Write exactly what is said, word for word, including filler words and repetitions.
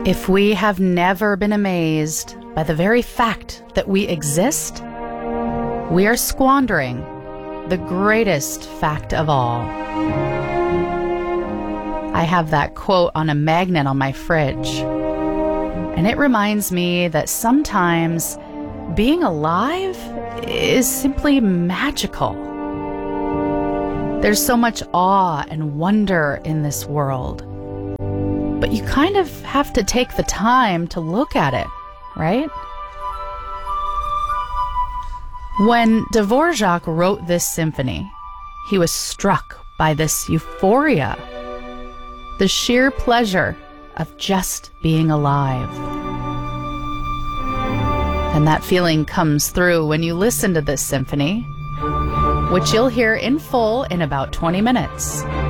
If we have never been amazed by the very fact that we exist, we are squandering the greatest fact of all. I have that quote on a magnet on my fridge, and it reminds me that sometimes being alive is simply magical. There's so much awe and wonder in this world, but you kind of have to take the time to look at it, right? When Dvorak wrote this symphony, he was struck by this euphoria, the sheer pleasure of just being alive. And that feeling comes through when you listen to this symphony, which you'll hear in full in about twenty minutes.